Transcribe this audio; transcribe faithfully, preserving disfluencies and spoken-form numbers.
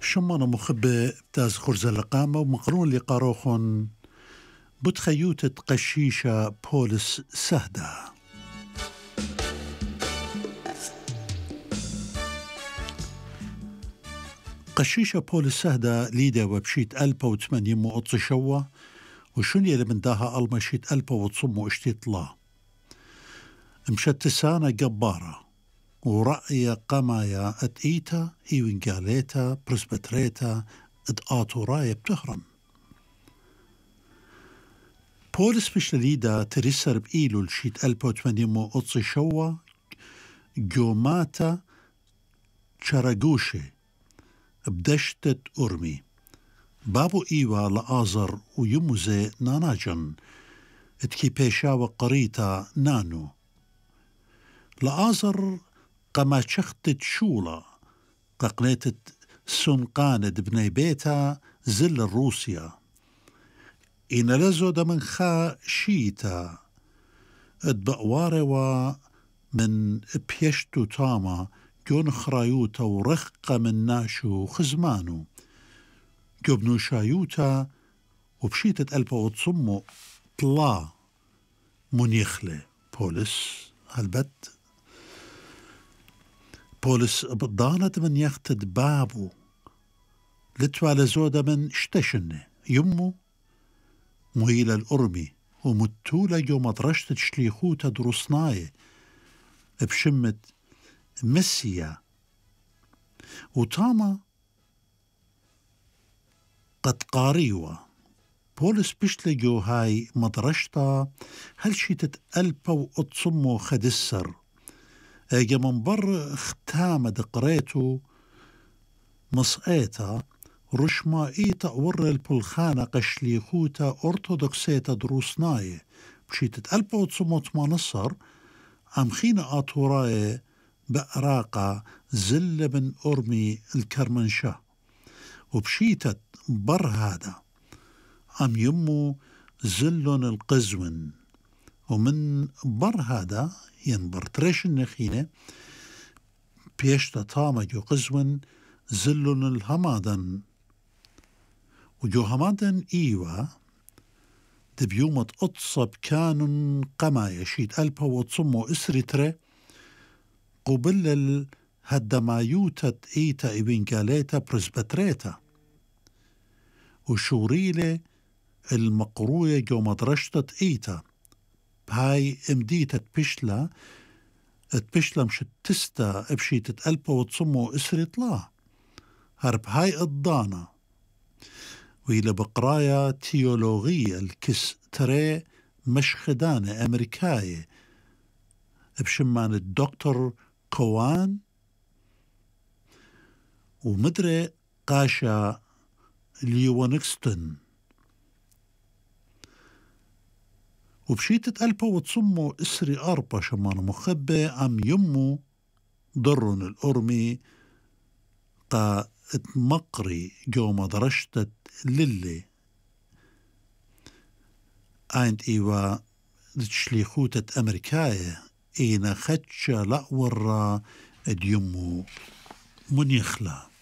شمانا مخبة بتاز خرز اللقامة ومقرون لقاروخن بتخيوتة قشيشة بولس سهدة. قشيشة بولس سهدة ليدا وبشيت ألبا وثمانين مؤطس شوة وشن يلي من داها المشيت ألبا وتصمو اشتيت لا مشتسانة جبارة ورأي قمايا اتئيتا ايوينجاليتا برسبتريتا اتآتورايا بتهرم بولس مش ليدا ترسر بإيلو الشيت ألبا وثمانين مؤطس شوة جوماتا شراغوشي بدشتت أرمي بابو إيوا لآزر ويموزي ناناجن اتكيبيشا وقريتا نانو لآزر قما شختت شولا ققنيتت سنقاند بني بيتا زل الروسيا إن لزود من خا شيتا اتبقواروا من بيشتو تاما جون خرايوتا ورخقة من ناشو خزمانو جبنو شايوتا وبشيتة ألبا وتصمو طلا منيخلة بولس هالبت بولس بضانت من يختد بابو لتوالى زودة من اشتشنة يمو مهيلة الأرمي ومتولة جو مدرشت شليخوتا دروسناي بشمت مسيا وطاما قد قاريوا بولس بشلجو هاي مدرشتا هل شيتت ألبا وأتصمو خدسر اجا من بر ختامة دقريتو مصقيتا رشمائيتا ور البلخانة قشليخوتا أرثوذكسيتا دروسناي بشيتت ألبا وتصمو تمانصر عم خينا آتوراي بأراقة زل من أرمي الكرمنشاه وبشيتت بر هذا عم يمو زلون القزون ومن بر هذا ينبر تريش النخينة بيشتا طامة جو قزون زلون الهمادن وجو همادن إيوا دبيومة أتصب كانون قما يشيد ألبا وتصمو إسريتري قبل الهدمايوتة إيتا إبنجاليتا برسبتريتا وشوريلة المقروية جو مدرشتة إيتا بهاي امديتا تبشلا تبشلا مش تستا بشيتة ألبا وتصمو إسريت لا هرب هاي الضانة وإلى بقرايا تيولوغية الكس تري مش خدانة أمريكاية بشمان الدكتور كوان ومدري قاشا ليونكستن وبشيتة ألبا وتصمو إسري أربا شمان مخبة عم يمو ضرن الأرمي قا اتمقري جو مدرشتت للي عند إيوا تشليخوتة أمريكاية إينا خدشة لأورا ديمو منيخلا